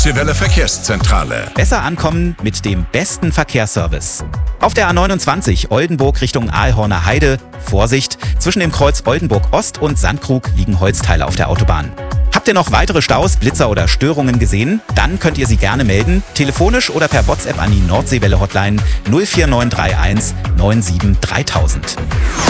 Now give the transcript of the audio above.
Nordseewelle Verkehrszentrale. Besser ankommen mit dem besten Verkehrsservice. Auf der A29 Oldenburg Richtung Aalhorner Heide. Vorsicht, zwischen dem Kreuz Oldenburg Ost und Sandkrug liegen Holzteile auf der Autobahn. Habt ihr noch weitere Staus, Blitzer oder Störungen gesehen? Dann könnt ihr sie gerne melden, telefonisch oder per WhatsApp an die Nordseewelle Hotline 04931 97 3000.